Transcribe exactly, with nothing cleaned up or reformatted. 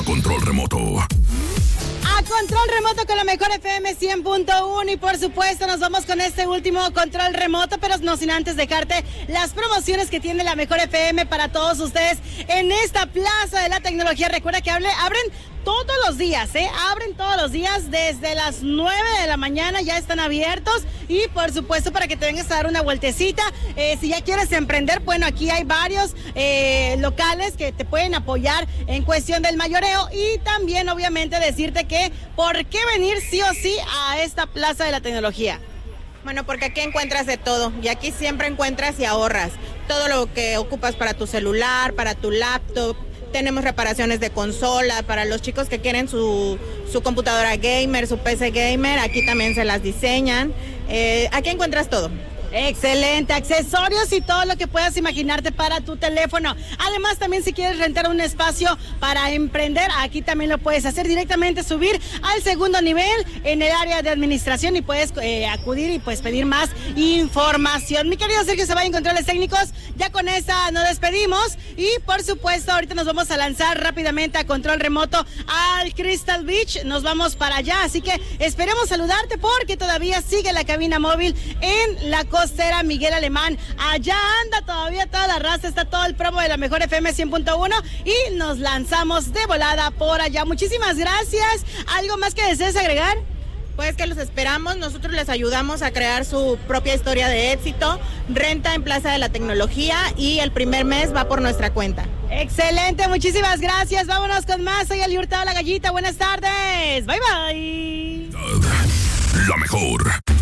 a control remoto. A control remoto con la mejor F M cien punto uno y por supuesto nos vamos con este último control remoto, pero no sin antes dejarte las promociones que tiene la mejor F M para todos ustedes en esta Plaza de la Tecnología. Recuerda que hable, abren todos los días, ¿eh? Abren todos los días desde las nueve de la mañana, ya están abiertos y por supuesto para que te vengas a dar una vueltecita. Eh, si ya quieres emprender, bueno, aquí hay varios eh, locales que te pueden apoyar en cuestión del mayoreo y también obviamente decirte que por qué venir sí o sí a esta Plaza de la Tecnología. Bueno, porque aquí encuentras de todo y aquí siempre encuentras y ahorras todo lo que ocupas para tu celular, para tu laptop. Tenemos reparaciones de consola para los chicos que quieren su, su computadora gamer, su P C gamer, aquí también se las diseñan. Eh, aquí encuentras todo. Excelente, accesorios y todo lo que puedas imaginarte para tu teléfono. Además, también si quieres rentar un espacio para emprender, aquí también lo puedes hacer directamente, subir al segundo nivel en el área de administración y puedes eh, acudir y pues pedir más información. Mi querido Sergio Zavala, controles técnicos, ya con esta nos despedimos y por supuesto ahorita nos vamos a lanzar rápidamente a control remoto al Crystal Beach, nos vamos para allá, así que esperemos saludarte porque todavía sigue la cabina móvil en la costera Miguel Alemán. Allá anda todavía toda la raza, está todo el promo de la mejor F M cien punto uno y nos lanzamos de volada por allá. Muchísimas gracias. ¿Algo más que desees agregar? Pues que los esperamos, nosotros les ayudamos a crear su propia historia de éxito, renta en Plaza de la Tecnología y el primer mes va por nuestra cuenta. Excelente, muchísimas gracias. Vámonos con más. Soy Ali Hurtado, la Gallita. Buenas tardes. Bye, bye. La mejor.